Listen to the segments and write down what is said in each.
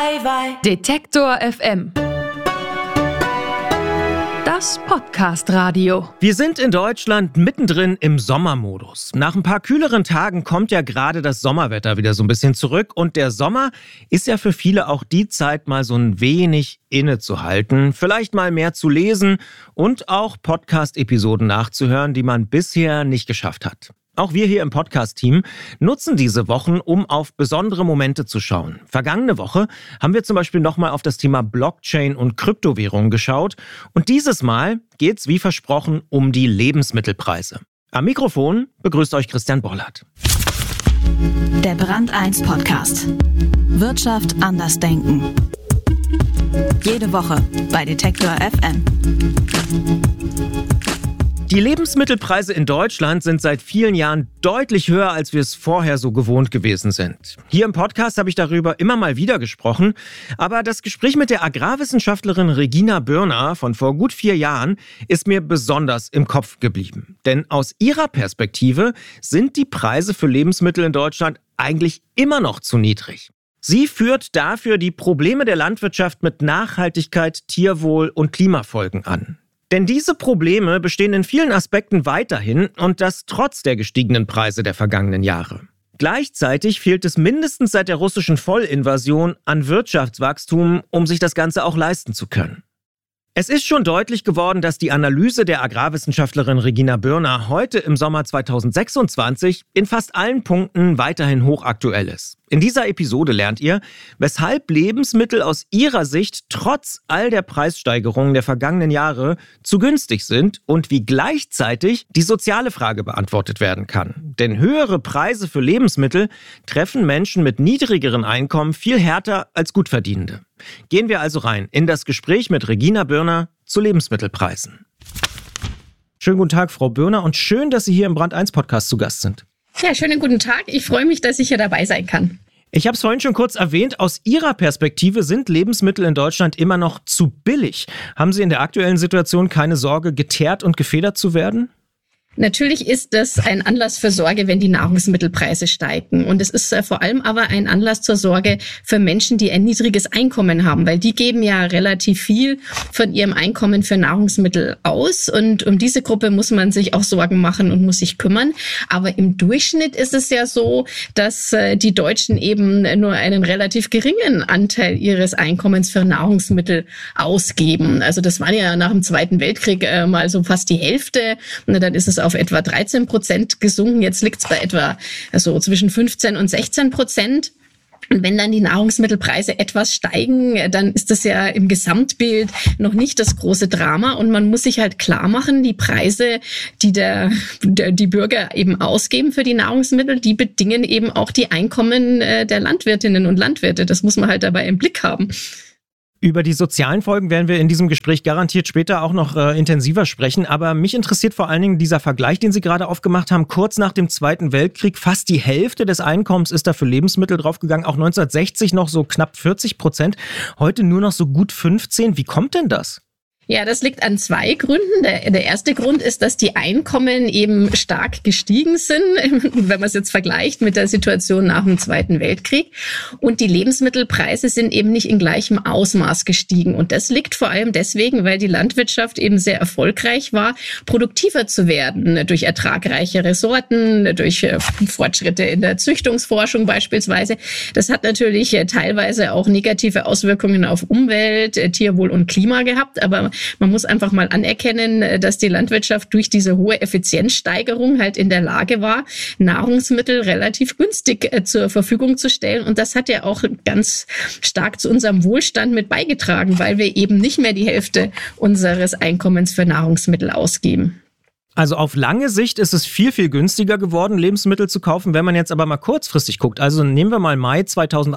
Detektor FM. Das Podcast-Radio. Wir sind in Deutschland mittendrin im Sommermodus. Nach ein paar kühleren Tagen kommt ja gerade das Sommerwetter wieder so ein bisschen zurück. Und der Sommer ist ja für viele auch die Zeit, mal so ein wenig innezuhalten, vielleicht mal mehr zu lesen und auch Podcast-Episoden nachzuhören, die man bisher nicht geschafft hat. Auch wir hier im Podcast-Team nutzen diese Wochen, um auf besondere Momente zu schauen. Vergangene Woche haben wir zum Beispiel nochmal auf das Thema Blockchain und Kryptowährungen geschaut. Und dieses Mal geht's wie versprochen um die Lebensmittelpreise. Am Mikrofon begrüßt euch Christian Bollert. Der Brand 1 Podcast. Wirtschaft anders denken. Jede Woche bei Detektor FM. Die Lebensmittelpreise in Deutschland sind seit vielen Jahren deutlich höher, als wir es vorher so gewohnt gewesen sind. Hier im Podcast habe ich darüber immer mal wieder gesprochen, aber das Gespräch mit der Agrarwissenschaftlerin Regina Börner von vor gut 4 Jahren ist mir besonders im Kopf geblieben. Denn aus ihrer Perspektive sind die Preise für Lebensmittel in Deutschland eigentlich immer noch zu niedrig. Sie führt dafür die Probleme der Landwirtschaft mit Nachhaltigkeit, Tierwohl und Klimafolgen an. Denn diese Probleme bestehen in vielen Aspekten weiterhin und das trotz der gestiegenen Preise der vergangenen Jahre. Gleichzeitig fehlt es mindestens seit der russischen Vollinvasion an Wirtschaftswachstum, um sich das Ganze auch leisten zu können. Es ist schon deutlich geworden, dass die Analyse der Agrarwissenschaftlerin Regina Börner heute im Sommer 2026 in fast allen Punkten weiterhin hochaktuell ist. In dieser Episode lernt ihr, weshalb Lebensmittel aus ihrer Sicht trotz all der Preissteigerungen der vergangenen Jahre zu günstig sind und wie gleichzeitig die soziale Frage beantwortet werden kann. Denn höhere Preise für Lebensmittel treffen Menschen mit niedrigeren Einkommen viel härter als Gutverdienende. Gehen wir also rein in das Gespräch mit Regina Börner zu Lebensmittelpreisen. Schönen guten Tag, Frau Börner, und schön, dass Sie hier im Brand 1 Podcast zu Gast sind. Ja, schönen guten Tag. Ich freue mich, dass ich hier dabei sein kann. Ich habe es vorhin schon kurz erwähnt, aus Ihrer Perspektive sind Lebensmittel in Deutschland immer noch zu billig. Haben Sie in der aktuellen Situation keine Sorge, geteert und gefedert zu werden? Natürlich ist das ein Anlass für Sorge, wenn die Nahrungsmittelpreise steigen. Und es ist vor allem aber ein Anlass zur Sorge für Menschen, die ein niedriges Einkommen haben, weil die geben ja relativ viel von ihrem Einkommen für Nahrungsmittel aus. Und um diese Gruppe muss man sich auch Sorgen machen und muss sich kümmern. Aber im Durchschnitt ist es ja so, dass die Deutschen eben nur einen relativ geringen Anteil ihres Einkommens für Nahrungsmittel ausgeben. Also das war ja nach dem Zweiten Weltkrieg mal so fast die Hälfte. Und dann ist es auf etwa 13% gesunken. Jetzt liegt es bei etwa zwischen 15 und 16%. Und wenn dann die Nahrungsmittelpreise etwas steigen, dann ist das ja im Gesamtbild noch nicht das große Drama. Und man muss sich halt klar machen, die Preise, die die Bürger eben ausgeben für die Nahrungsmittel, die bedingen eben auch die Einkommen der Landwirtinnen und Landwirte. Das muss man halt dabei im Blick haben. Über die sozialen Folgen werden wir in diesem Gespräch garantiert später auch noch intensiver sprechen. Aber mich interessiert vor allen Dingen dieser Vergleich, den Sie gerade aufgemacht haben. Kurz nach dem Zweiten Weltkrieg, fast die Hälfte des Einkommens ist da für Lebensmittel draufgegangen. Auch 1960 noch so knapp 40%. Heute nur noch so gut 15%. Wie kommt denn das? Ja, das liegt an 2 Gründen. Der erste Grund ist, dass die Einkommen eben stark gestiegen sind, wenn man es jetzt vergleicht mit der Situation nach dem Zweiten Weltkrieg. Und die Lebensmittelpreise sind eben nicht in gleichem Ausmaß gestiegen. Und das liegt vor allem deswegen, weil die Landwirtschaft eben sehr erfolgreich war, produktiver zu werden durch ertragreichere Sorten, durch Fortschritte in der Züchtungsforschung beispielsweise. Das hat natürlich teilweise auch negative Auswirkungen auf Umwelt, Tierwohl und Klima gehabt, aber man muss einfach mal anerkennen, dass die Landwirtschaft durch diese hohe Effizienzsteigerung halt in der Lage war, Nahrungsmittel relativ günstig zur Verfügung zu stellen. Und das hat ja auch ganz stark zu unserem Wohlstand mit beigetragen, weil wir eben nicht mehr die Hälfte unseres Einkommens für Nahrungsmittel ausgeben. Also auf lange Sicht ist es viel, viel günstiger geworden, Lebensmittel zu kaufen. Wenn man jetzt aber mal kurzfristig guckt, also nehmen wir mal Mai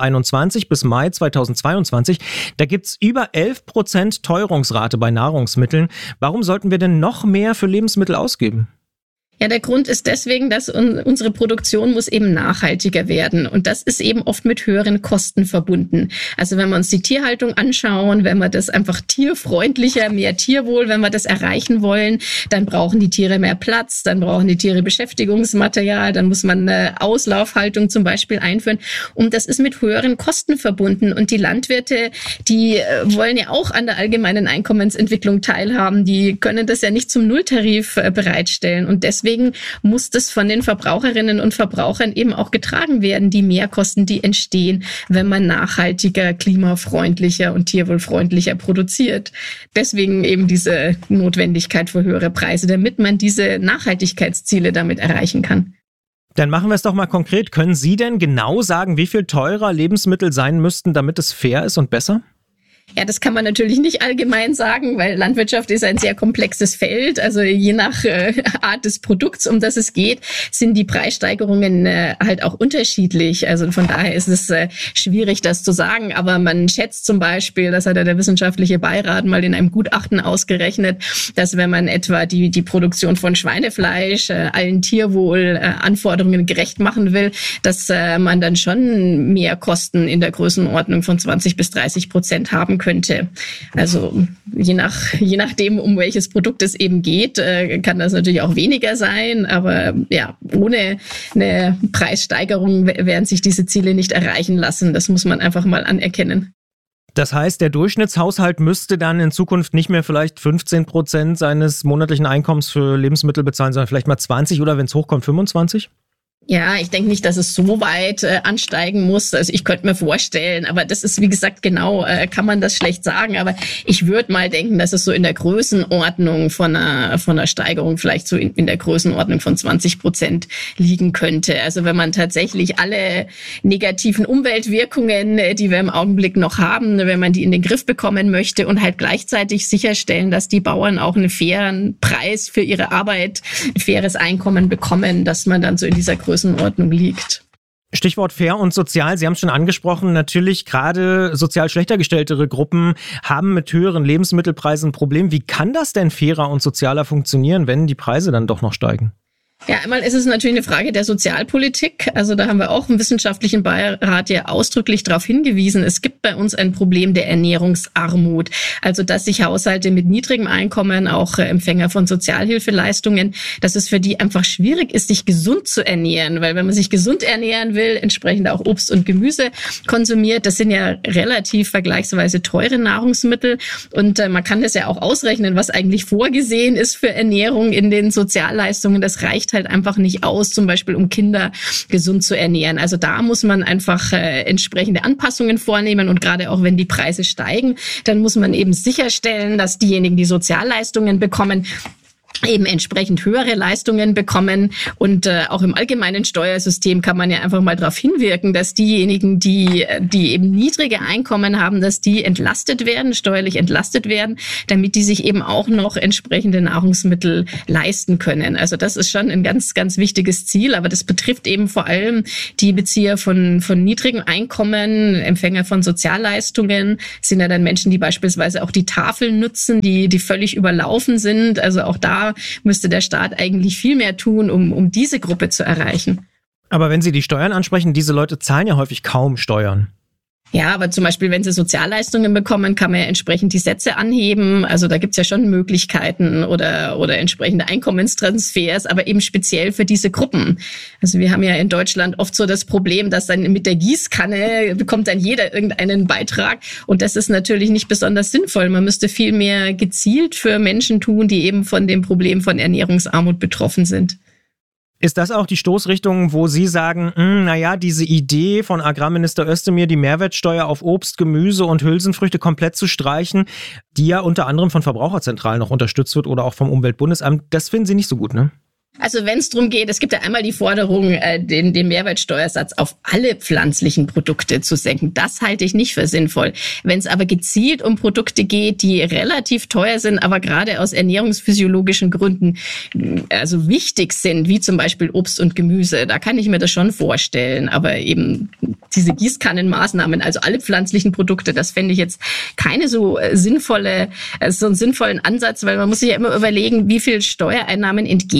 2021 bis Mai 2022, da gibt's über 11% Teuerungsrate bei Nahrungsmitteln. Warum sollten wir denn noch mehr für Lebensmittel ausgeben? Ja, der Grund ist deswegen, dass unsere Produktion muss eben nachhaltiger werden. Und das ist eben oft mit höheren Kosten verbunden. Also wenn wir uns die Tierhaltung anschauen, wenn wir das einfach tierfreundlicher, mehr Tierwohl, wenn wir das erreichen wollen, dann brauchen die Tiere mehr Platz, dann brauchen die Tiere Beschäftigungsmaterial, dann muss man eine Auslaufhaltung zum Beispiel einführen. Und das ist mit höheren Kosten verbunden. Und die Landwirte, die wollen ja auch an der allgemeinen Einkommensentwicklung teilhaben. Die können das ja nicht zum Nulltarif bereitstellen. Und deswegen muss das von den Verbraucherinnen und Verbrauchern eben auch getragen werden, die Mehrkosten, die entstehen, wenn man nachhaltiger, klimafreundlicher und tierwohlfreundlicher produziert. Deswegen eben diese Notwendigkeit für höhere Preise, damit man diese Nachhaltigkeitsziele damit erreichen kann. Dann machen wir es doch mal konkret. Können Sie denn genau sagen, wie viel teurer Lebensmittel sein müssten, damit es fair ist und besser? Ja, das kann man natürlich nicht allgemein sagen, weil Landwirtschaft ist ein sehr komplexes Feld. Also je nach Art des Produkts, um das es geht, sind die Preissteigerungen halt auch unterschiedlich. Also von daher ist es schwierig, das zu sagen. Aber man schätzt zum Beispiel, das hat ja der wissenschaftliche Beirat mal in einem Gutachten ausgerechnet, dass wenn man etwa die Produktion von Schweinefleisch allen Tierwohlanforderungen gerecht machen will, dass man dann schon mehr Kosten in der Größenordnung von 20-30% haben könnte. Also je nachdem, um welches Produkt es eben geht, kann das natürlich auch weniger sein. Aber ja, ohne eine Preissteigerung werden sich diese Ziele nicht erreichen lassen. Das muss man einfach mal anerkennen. Das heißt, der Durchschnittshaushalt müsste dann in Zukunft nicht mehr vielleicht 15% seines monatlichen Einkommens für Lebensmittel bezahlen, sondern vielleicht mal 20 oder wenn es hochkommt 25%? Ja, ich denke nicht, dass es so weit ansteigen muss. Also ich könnte mir vorstellen, aber das ist, wie gesagt, genau, kann man das schlecht sagen. Aber ich würde mal denken, dass es so in der Größenordnung von einer Steigerung vielleicht so in der Größenordnung von 20% liegen könnte. Also wenn man tatsächlich alle negativen Umweltwirkungen, die wir im Augenblick noch haben, wenn man die in den Griff bekommen möchte und halt gleichzeitig sicherstellen, dass die Bauern auch einen fairen Preis für ihre Arbeit, ein faires Einkommen bekommen, dass man dann so in dieser Größenordnung liegt. Stichwort fair und sozial, Sie haben es schon angesprochen, natürlich gerade sozial schlechter gestelltere Gruppen haben mit höheren Lebensmittelpreisen ein Problem. Wie kann das denn fairer und sozialer funktionieren, wenn die Preise dann doch noch steigen? Ja, einmal ist es natürlich eine Frage der Sozialpolitik. Also da haben wir auch im wissenschaftlichen Beirat ja ausdrücklich darauf hingewiesen, es gibt bei uns ein Problem der Ernährungsarmut. Also dass sich Haushalte mit niedrigem Einkommen, auch Empfänger von Sozialhilfeleistungen, dass es für die einfach schwierig ist, sich gesund zu ernähren. Weil wenn man sich gesund ernähren will, entsprechend auch Obst und Gemüse konsumiert, das sind ja relativ vergleichsweise teure Nahrungsmittel. Und man kann das ja auch ausrechnen, was eigentlich vorgesehen ist für Ernährung in den Sozialleistungen. Das reicht halt einfach nicht aus, zum Beispiel um Kinder gesund zu ernähren. Also da muss man einfach entsprechende Anpassungen vornehmen und gerade auch wenn die Preise steigen, dann muss man eben sicherstellen, dass diejenigen, die Sozialleistungen bekommen, eben entsprechend höhere Leistungen bekommen. Und auch im allgemeinen Steuersystem kann man ja einfach mal darauf hinwirken, dass diejenigen, die eben niedrige Einkommen haben, dass die entlastet werden, steuerlich entlastet werden, damit die sich eben auch noch entsprechende Nahrungsmittel leisten können. Also das ist schon ein ganz, ganz wichtiges Ziel, aber das betrifft eben vor allem die Bezieher von niedrigem Einkommen, Empfänger von Sozialleistungen, sind ja dann Menschen, die beispielsweise auch die Tafeln nutzen, die völlig überlaufen sind. Also auch da müsste der Staat eigentlich viel mehr tun, um diese Gruppe zu erreichen. Aber wenn Sie die Steuern ansprechen, diese Leute zahlen ja häufig kaum Steuern. Ja, aber zum Beispiel, wenn sie Sozialleistungen bekommen, kann man ja entsprechend die Sätze anheben. Also da gibt's ja schon Möglichkeiten oder entsprechende Einkommenstransfers, aber eben speziell für diese Gruppen. Also wir haben ja in Deutschland oft so das Problem, dass dann mit der Gießkanne bekommt dann jeder irgendeinen Beitrag. Und das ist natürlich nicht besonders sinnvoll. Man müsste viel mehr gezielt für Menschen tun, die eben von dem Problem von Ernährungsarmut betroffen sind. Ist das auch die Stoßrichtung, wo Sie sagen, diese Idee von Agrarminister Özdemir, die Mehrwertsteuer auf Obst, Gemüse und Hülsenfrüchte komplett zu streichen, die ja unter anderem von Verbraucherzentralen noch unterstützt wird oder auch vom Umweltbundesamt, das finden Sie nicht so gut, ne? Also wenn es darum geht, es gibt ja einmal die Forderung, den Mehrwertsteuersatz auf alle pflanzlichen Produkte zu senken. Das halte ich nicht für sinnvoll. Wenn es aber gezielt um Produkte geht, die relativ teuer sind, aber gerade aus ernährungsphysiologischen Gründen also wichtig sind, wie zum Beispiel Obst und Gemüse, da kann ich mir das schon vorstellen. Aber eben diese Gießkannenmaßnahmen, also alle pflanzlichen Produkte, das fände ich jetzt keine so einen sinnvollen Ansatz, weil man muss sich ja immer überlegen, wie viel Steuereinnahmen entgehen denn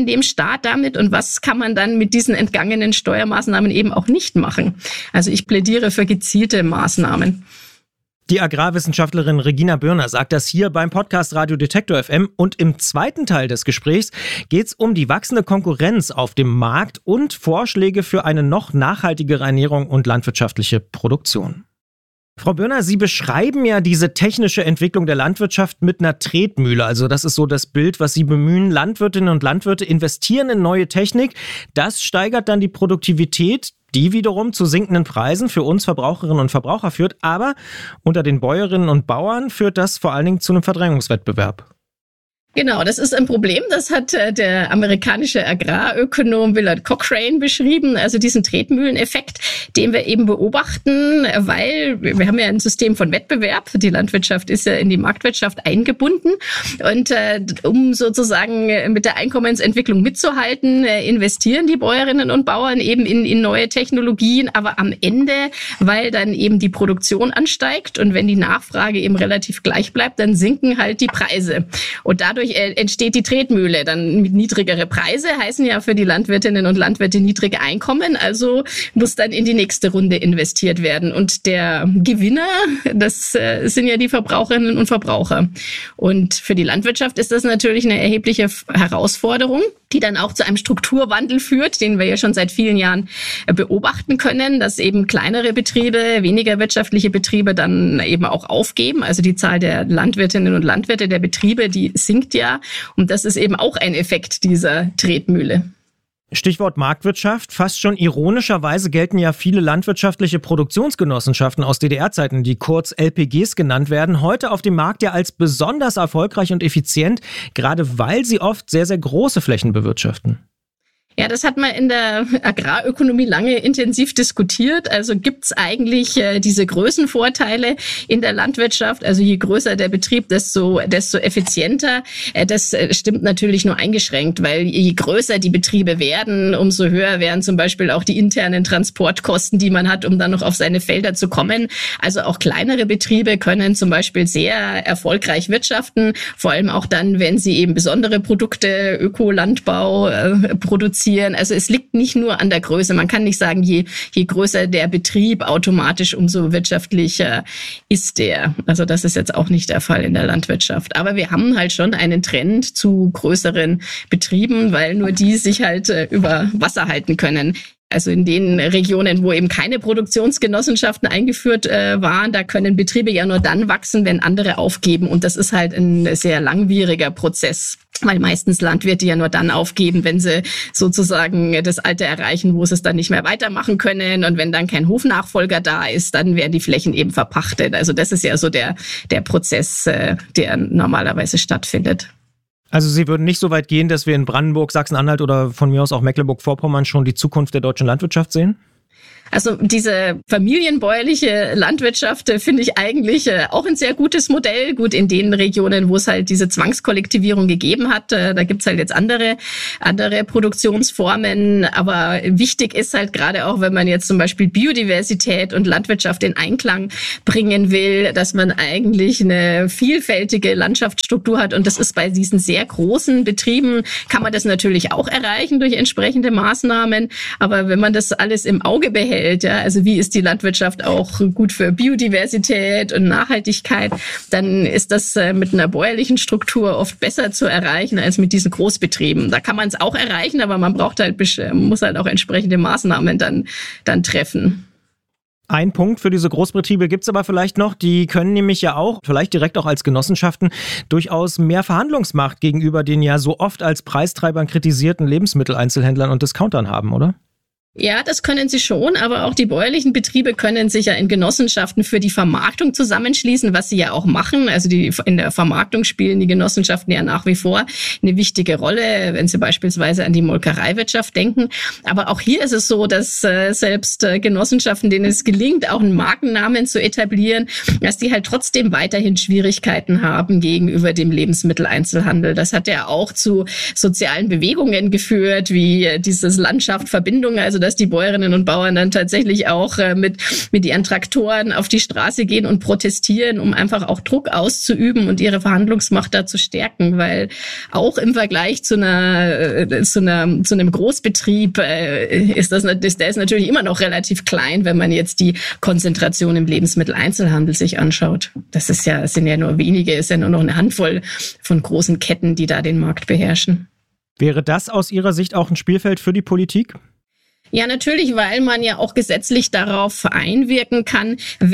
dem Staat damit und was kann man dann mit diesen entgangenen Steuermaßnahmen eben auch nicht machen? Also ich plädiere für gezielte Maßnahmen. Die Agrarwissenschaftlerin Regina Bürner sagt das hier beim Podcast Radio Detektor FM. Und im zweiten Teil des Gesprächs geht es um die wachsende Konkurrenz auf dem Markt und Vorschläge für eine noch nachhaltigere Ernährung und landwirtschaftliche Produktion. Frau Bürner, Sie beschreiben ja diese technische Entwicklung der Landwirtschaft mit einer Tretmühle. Also das ist so das Bild, was Sie bemühen. Landwirtinnen und Landwirte investieren in neue Technik. Das steigert dann die Produktivität, die wiederum zu sinkenden Preisen für uns Verbraucherinnen und Verbraucher führt. Aber unter den Bäuerinnen und Bauern führt das vor allen Dingen zu einem Verdrängungswettbewerb. Genau, das ist ein Problem. Das hat der amerikanische Agrarökonom Willard Cochrane beschrieben. Also diesen Tretmühleneffekt, den wir eben beobachten, weil wir haben ja ein System von Wettbewerb. Die Landwirtschaft ist ja in die Marktwirtschaft eingebunden. Und um sozusagen mit der Einkommensentwicklung mitzuhalten, investieren die Bäuerinnen und Bauern eben in neue Technologien. Aber am Ende, weil dann eben die Produktion ansteigt und wenn die Nachfrage eben relativ gleich bleibt, dann sinken halt die Preise. Und dadurch entsteht die Tretmühle. Dann niedrigere Preise heißen ja für die Landwirtinnen und Landwirte niedrige Einkommen. Also muss dann in die nächste Runde investiert werden. Und der Gewinner, das sind ja die Verbraucherinnen und Verbraucher. Und für die Landwirtschaft ist das natürlich eine erhebliche Herausforderung, die dann auch zu einem Strukturwandel führt, den wir ja schon seit vielen Jahren beobachten können, dass eben kleinere Betriebe, weniger wirtschaftliche Betriebe dann eben auch aufgeben. Also die Zahl der Landwirtinnen und Landwirte, der Betriebe, die sinkt ja. Und das ist eben auch ein Effekt dieser Tretmühle. Stichwort Marktwirtschaft. Fast schon ironischerweise gelten ja viele landwirtschaftliche Produktionsgenossenschaften aus DDR-Zeiten, die kurz LPGs genannt werden, heute auf dem Markt ja als besonders erfolgreich und effizient, gerade weil sie oft sehr, sehr große Flächen bewirtschaften. Ja, das hat man in der Agrarökonomie lange intensiv diskutiert. Also gibt's eigentlich diese Größenvorteile in der Landwirtschaft? Also je größer der Betrieb, desto effizienter. Das stimmt natürlich nur eingeschränkt, weil je größer die Betriebe werden, umso höher werden zum Beispiel auch die internen Transportkosten, die man hat, um dann noch auf seine Felder zu kommen. Also auch kleinere Betriebe können zum Beispiel sehr erfolgreich wirtschaften, vor allem auch dann, wenn sie eben besondere Produkte, Ökolandbau produzieren. Also es liegt nicht nur an der Größe. Man kann nicht sagen, je größer der Betrieb, automatisch umso wirtschaftlicher ist der. Also das ist jetzt auch nicht der Fall in der Landwirtschaft. Aber wir haben halt schon einen Trend zu größeren Betrieben, weil nur die sich halt über Wasser halten können. Also in den Regionen, wo eben keine Produktionsgenossenschaften eingeführt waren, da können Betriebe ja nur dann wachsen, wenn andere aufgeben. Und das ist halt ein sehr langwieriger Prozess, weil meistens Landwirte ja nur dann aufgeben, wenn sie sozusagen das Alter erreichen, wo sie es dann nicht mehr weitermachen können. Und wenn dann kein Hofnachfolger da ist, dann werden die Flächen eben verpachtet. Also das ist ja so der Prozess, der normalerweise stattfindet. Also Sie würden nicht so weit gehen, dass wir in Brandenburg, Sachsen-Anhalt oder von mir aus auch Mecklenburg-Vorpommern schon die Zukunft der deutschen Landwirtschaft sehen? Also diese familienbäuerliche Landwirtschaft finde ich eigentlich auch ein sehr gutes Modell. Gut, in den Regionen, wo es halt diese Zwangskollektivierung gegeben hat, da gibt's halt jetzt andere Produktionsformen. Aber wichtig ist halt gerade auch, wenn man jetzt zum Beispiel Biodiversität und Landwirtschaft in Einklang bringen will, dass man eigentlich eine vielfältige Landschaftsstruktur hat. Und das ist bei diesen sehr großen Betrieben, kann man das natürlich auch erreichen durch entsprechende Maßnahmen. Aber wenn man das alles im Auge behält, ja, also wie ist die Landwirtschaft auch gut für Biodiversität und Nachhaltigkeit, dann ist das mit einer bäuerlichen Struktur oft besser zu erreichen als mit diesen Großbetrieben. Da kann man es auch erreichen, aber man muss halt auch entsprechende Maßnahmen dann treffen. Ein Punkt für diese Großbetriebe gibt's aber vielleicht noch, die können nämlich ja auch, vielleicht direkt auch als Genossenschaften, durchaus mehr Verhandlungsmacht gegenüber den ja so oft als Preistreibern kritisierten Lebensmitteleinzelhändlern und Discountern haben, oder? Ja, das können sie schon, aber auch die bäuerlichen Betriebe können sich ja in Genossenschaften für die Vermarktung zusammenschließen, was sie ja auch machen. Also in der Vermarktung spielen die Genossenschaften ja nach wie vor eine wichtige Rolle, wenn sie beispielsweise an die Molkereiwirtschaft denken. Aber auch hier ist es so, dass selbst Genossenschaften, denen es gelingt, auch einen Markennamen zu etablieren, dass die halt trotzdem weiterhin Schwierigkeiten haben gegenüber dem Lebensmitteleinzelhandel. Das hat ja auch zu sozialen Bewegungen geführt, wie dieses Landschaftsverbindung, also dass die Bäuerinnen und Bauern dann tatsächlich auch mit ihren Traktoren auf die Straße gehen und protestieren, um einfach auch Druck auszuüben und ihre Verhandlungsmacht da zu stärken, weil auch im Vergleich zu einem Großbetrieb ist der ist natürlich immer noch relativ klein, wenn man jetzt die Konzentration im Lebensmitteleinzelhandel sich anschaut. Es sind ja nur wenige, ist ja nur noch eine Handvoll von großen Ketten, die da den Markt beherrschen. Wäre das aus Ihrer Sicht auch ein Spielfeld für die Politik? Ja, natürlich, weil man ja auch gesetzlich darauf einwirken kann,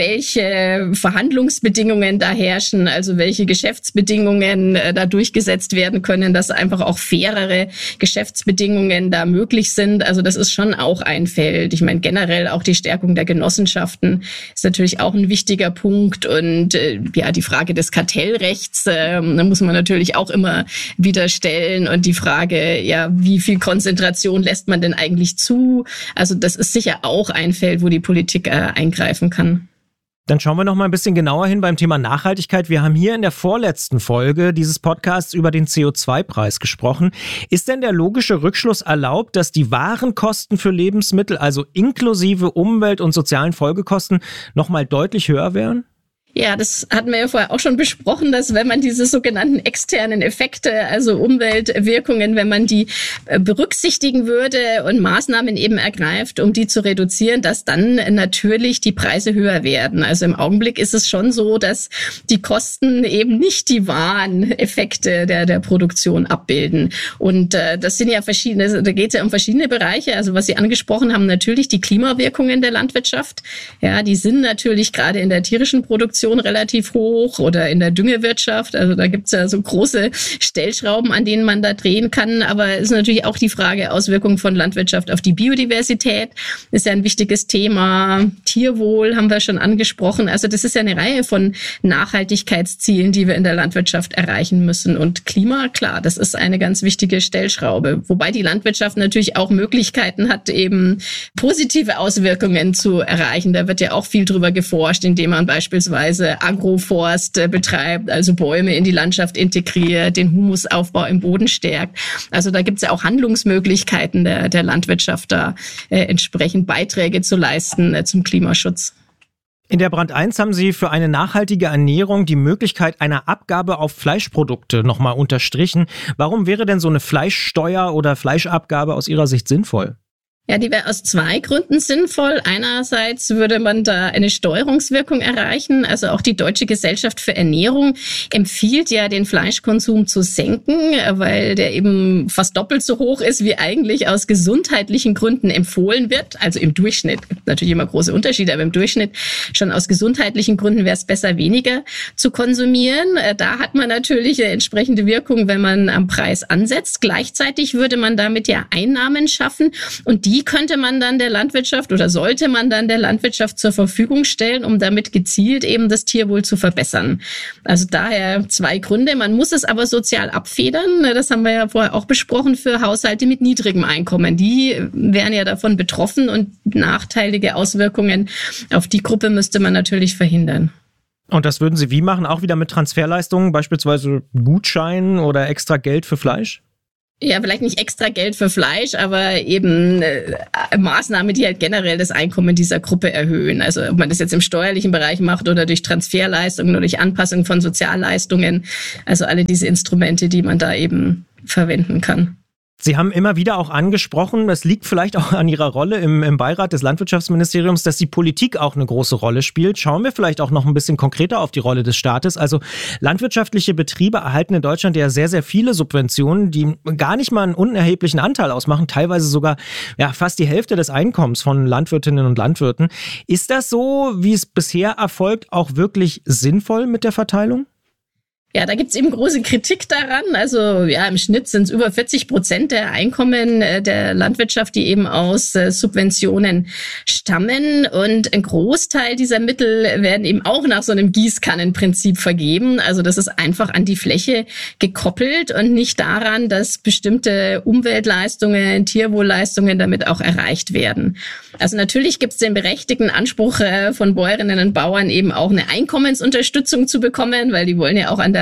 welche Verhandlungsbedingungen da herrschen, also welche Geschäftsbedingungen da durchgesetzt werden können, dass einfach auch fairere Geschäftsbedingungen da möglich sind. Also das ist schon auch ein Feld. Ich meine, generell auch die Stärkung der Genossenschaften ist natürlich auch ein wichtiger Punkt. Und die Frage des Kartellrechts, da muss man natürlich auch immer wieder stellen. Und die Frage, ja, wie viel Konzentration lässt man denn eigentlich zu? Also das ist sicher auch ein Feld, wo die Politik eingreifen kann. Dann schauen wir noch mal ein bisschen genauer hin beim Thema Nachhaltigkeit. Wir haben hier in der vorletzten Folge dieses Podcasts über den CO2-Preis gesprochen. Ist denn der logische Rückschluss erlaubt, dass die Warenkosten für Lebensmittel, also inklusive Umwelt- und sozialen Folgekosten, noch mal deutlich höher wären? Ja, das hatten wir ja vorher auch schon besprochen, dass wenn man diese sogenannten externen Effekte, also Umweltwirkungen, wenn man die berücksichtigen würde und Maßnahmen eben ergreift, um die zu reduzieren, dass dann natürlich die Preise höher werden. Also im Augenblick ist es schon so, dass die Kosten eben nicht die wahren Effekte der Produktion abbilden. Und das sind ja verschiedene, da geht es ja um verschiedene Bereiche. Also was Sie angesprochen haben, natürlich die Klimawirkungen der Landwirtschaft. Ja, die sind natürlich gerade in der tierischen Produktion relativ hoch oder in der Düngewirtschaft. Also da gibt's ja so große Stellschrauben, an denen man da drehen kann. Aber es ist natürlich auch die Frage Auswirkungen von Landwirtschaft auf die Biodiversität. Ist ja ein wichtiges Thema. Tierwohl haben wir schon angesprochen. Also das ist ja eine Reihe von Nachhaltigkeitszielen, die wir in der Landwirtschaft erreichen müssen. Und Klima, klar, das ist eine ganz wichtige Stellschraube. Wobei die Landwirtschaft natürlich auch Möglichkeiten hat, eben positive Auswirkungen zu erreichen. Da wird ja auch viel drüber geforscht, indem man beispielsweise Agroforst betreibt, also Bäume in die Landschaft integriert, den Humusaufbau im Boden stärkt. Also da gibt es ja auch Handlungsmöglichkeiten der Landwirtschaft, da entsprechend Beiträge zu leisten zum Klimaschutz. In der Brand 1 haben Sie für eine nachhaltige Ernährung die Möglichkeit einer Abgabe auf Fleischprodukte nochmal unterstrichen. Warum wäre denn so eine Fleischsteuer oder Fleischabgabe aus Ihrer Sicht sinnvoll? Ja, die wäre aus zwei Gründen sinnvoll. Einerseits würde man da eine Steuerungswirkung erreichen. Also auch die Deutsche Gesellschaft für Ernährung empfiehlt ja, den Fleischkonsum zu senken, weil der eben fast doppelt so hoch ist, wie eigentlich aus gesundheitlichen Gründen empfohlen wird. Also im Durchschnitt, gibt natürlich immer große Unterschiede, aber im Durchschnitt schon aus gesundheitlichen Gründen wäre es besser, weniger zu konsumieren. Da hat man natürlich eine entsprechende Wirkung, wenn man am Preis ansetzt. Gleichzeitig würde man damit ja Einnahmen schaffen und die könnte man dann der Landwirtschaft oder sollte man dann der Landwirtschaft zur Verfügung stellen, um damit gezielt eben das Tierwohl zu verbessern. Also daher zwei Gründe. Man muss es aber sozial abfedern. Das haben wir ja vorher auch besprochen für Haushalte mit niedrigem Einkommen. Die wären ja davon betroffen und nachteilige Auswirkungen auf die Gruppe müsste man natürlich verhindern. Und das würden Sie wie machen? Auch wieder mit Transferleistungen, beispielsweise Gutscheinen oder extra Geld für Fleisch? Ja, vielleicht nicht extra Geld für Fleisch, aber eben Maßnahmen, die halt generell das Einkommen dieser Gruppe erhöhen. Also ob man das jetzt im steuerlichen Bereich macht oder durch Transferleistungen oder durch Anpassung von Sozialleistungen. Also alle diese Instrumente, die man da eben verwenden kann. Sie haben immer wieder auch angesprochen, es liegt vielleicht auch an Ihrer Rolle im Beirat des Landwirtschaftsministeriums, dass die Politik auch eine große Rolle spielt. Schauen wir vielleicht auch noch ein bisschen konkreter auf die Rolle des Staates. Also landwirtschaftliche Betriebe erhalten in Deutschland ja sehr, sehr viele Subventionen, die gar nicht mal einen unerheblichen Anteil ausmachen, teilweise sogar fast die Hälfte des Einkommens von Landwirtinnen und Landwirten. Ist das so, wie es bisher erfolgt, auch wirklich sinnvoll mit der Verteilung? Ja, da gibt's eben große Kritik daran. Also ja, im Schnitt sind es über 40% der Einkommen der Landwirtschaft, die eben aus Subventionen stammen. Und ein Großteil dieser Mittel werden eben auch nach so einem Gießkannenprinzip vergeben. Also das ist einfach an die Fläche gekoppelt und nicht daran, dass bestimmte Umweltleistungen, Tierwohlleistungen damit auch erreicht werden. Also natürlich gibt's den berechtigten Anspruch von Bäuerinnen und Bauern eben auch eine Einkommensunterstützung zu bekommen, weil die wollen ja auch an der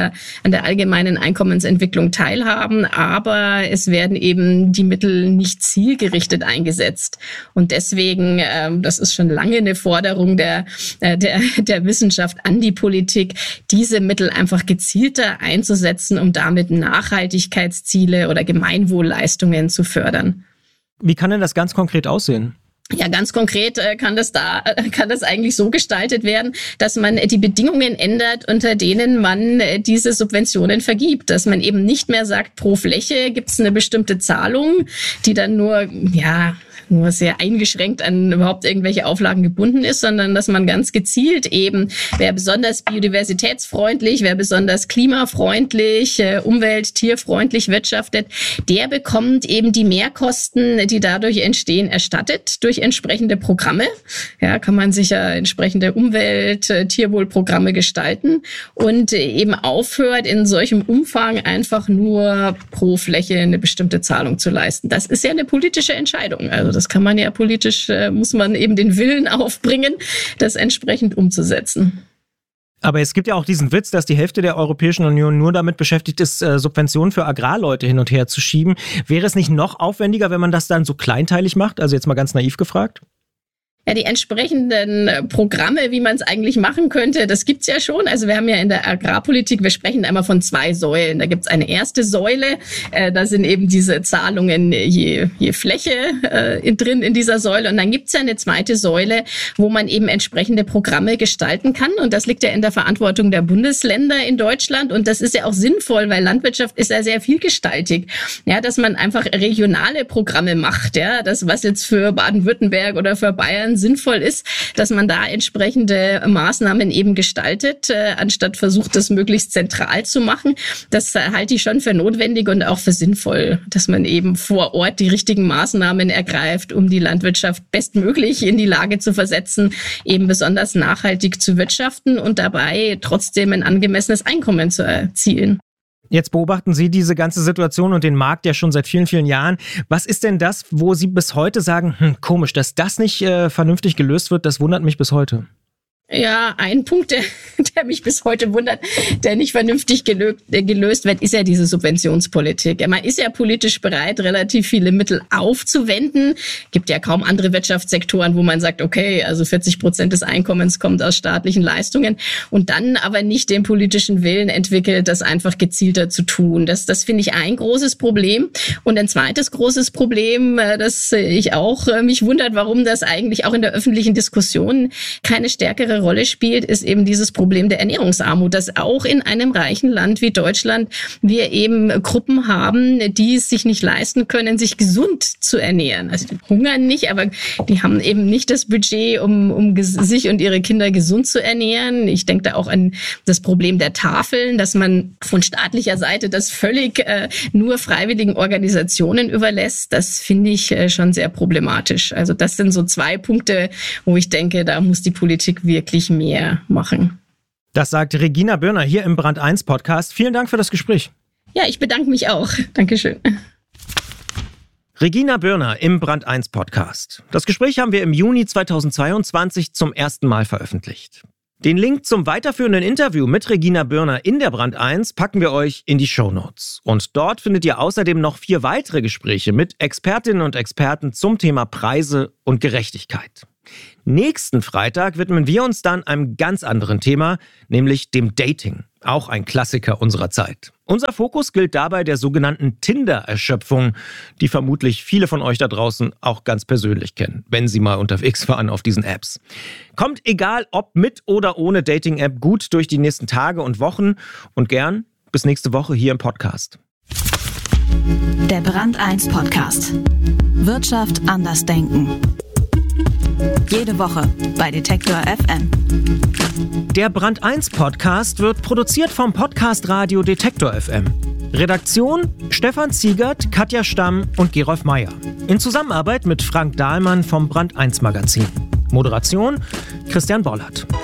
der allgemeinen Einkommensentwicklung teilhaben, aber es werden eben die Mittel nicht zielgerichtet eingesetzt. Und deswegen, das ist schon lange eine Forderung der Wissenschaft an die Politik, diese Mittel einfach gezielter einzusetzen, um damit Nachhaltigkeitsziele oder Gemeinwohlleistungen zu fördern. Wie kann denn das ganz konkret aussehen? Ja, ganz konkret kann das eigentlich so gestaltet werden, dass man die Bedingungen ändert, unter denen man diese Subventionen vergibt. Dass man eben nicht mehr sagt, pro Fläche gibt es eine bestimmte Zahlung, die dann nur sehr eingeschränkt an überhaupt irgendwelche Auflagen gebunden ist, sondern dass man ganz gezielt eben, wer besonders biodiversitätsfreundlich, wer besonders klimafreundlich, umwelt-, tierfreundlich wirtschaftet, der bekommt eben die Mehrkosten, die dadurch entstehen, erstattet durch entsprechende Programme. Ja, kann man sich ja entsprechende Umwelt-, Tierwohlprogramme gestalten und eben aufhört, in solchem Umfang einfach nur pro Fläche eine bestimmte Zahlung zu leisten. Das ist ja eine politische Entscheidung. Also das kann man ja politisch, muss man eben den Willen aufbringen, das entsprechend umzusetzen. Aber es gibt ja auch diesen Witz, dass die Hälfte der Europäischen Union nur damit beschäftigt ist, Subventionen für Agrarleute hin und her zu schieben. Wäre es nicht noch aufwendiger, wenn man das dann so kleinteilig macht? Also jetzt mal ganz naiv gefragt. Ja, die entsprechenden Programme, wie man es eigentlich machen könnte, das gibt's ja schon. Also wir haben ja in der Agrarpolitik, wir sprechen einmal von 2 Säulen. Da gibt's eine erste Säule, da sind eben diese Zahlungen je Fläche drin in dieser Säule. Und dann gibt's ja eine zweite Säule, wo man eben entsprechende Programme gestalten kann. Und das liegt ja in der Verantwortung der Bundesländer in Deutschland. Und das ist ja auch sinnvoll, weil Landwirtschaft ist ja sehr vielgestaltig. Ja, dass man einfach regionale Programme macht. Ja, das, was jetzt für Baden-Württemberg oder für Bayern sinnvoll ist, dass man da entsprechende Maßnahmen eben gestaltet, anstatt versucht, das möglichst zentral zu machen. Das halte ich schon für notwendig und auch für sinnvoll, dass man eben vor Ort die richtigen Maßnahmen ergreift, um die Landwirtschaft bestmöglich in die Lage zu versetzen, eben besonders nachhaltig zu wirtschaften und dabei trotzdem ein angemessenes Einkommen zu erzielen. Jetzt beobachten Sie diese ganze Situation und den Markt ja schon seit vielen, vielen Jahren. Was ist denn das, wo Sie bis heute sagen, komisch, dass das nicht vernünftig gelöst wird, das wundert mich bis heute? Ja, ein Punkt, der mich bis heute wundert, der nicht vernünftig gelöst wird, ist ja diese Subventionspolitik. Man ist ja politisch bereit, relativ viele Mittel aufzuwenden. Gibt ja kaum andere Wirtschaftssektoren, wo man sagt, okay, also 40% des Einkommens kommt aus staatlichen Leistungen und dann aber nicht den politischen Willen entwickelt, das einfach gezielter zu tun. Das finde ich ein großes Problem. Und ein zweites großes Problem, das ich auch mich wundert, warum das eigentlich auch in der öffentlichen Diskussion keine stärkere Rolle spielt, ist eben dieses Problem der Ernährungsarmut, dass auch in einem reichen Land wie Deutschland wir eben Gruppen haben, die es sich nicht leisten können, sich gesund zu ernähren. Also die hungern nicht, aber die haben eben nicht das Budget, um sich und ihre Kinder gesund zu ernähren. Ich denke da auch an das Problem der Tafeln, dass man von staatlicher Seite das völlig nur freiwilligen Organisationen überlässt. Das finde ich schon sehr problematisch. Also das sind so 2 Punkte, wo ich denke, da muss die Politik wirklich mehr machen. Das sagt Regina Börner hier im Brand 1 Podcast. Vielen Dank für das Gespräch. Ja, ich bedanke mich auch. Dankeschön. Regina Börner im Brand 1 Podcast. Das Gespräch haben wir im Juni 2022 zum ersten Mal veröffentlicht. Den Link zum weiterführenden Interview mit Regina Börner in der Brand 1 packen wir euch in die Shownotes. Und dort findet ihr außerdem noch 4 weitere Gespräche mit Expertinnen und Experten zum Thema Preise und Gerechtigkeit. Nächsten Freitag widmen wir uns dann einem ganz anderen Thema, nämlich dem Dating. Auch ein Klassiker unserer Zeit. Unser Fokus gilt dabei der sogenannten Tinder-Erschöpfung, die vermutlich viele von euch da draußen auch ganz persönlich kennen, wenn sie mal unterwegs waren auf diesen Apps. Kommt egal ob mit oder ohne Dating-App gut durch die nächsten Tage und Wochen und gern bis nächste Woche hier im Podcast. Der Brand 1 Podcast. Wirtschaft anders denken. Jede Woche bei Detektor FM. Der Brand 1 Podcast wird produziert vom Podcast Radio Detektor FM. Redaktion Stefan Ziegert, Katja Stamm und Gerolf Meyer. In Zusammenarbeit mit Frank Dahlmann vom Brand 1 Magazin. Moderation Christian Bollert.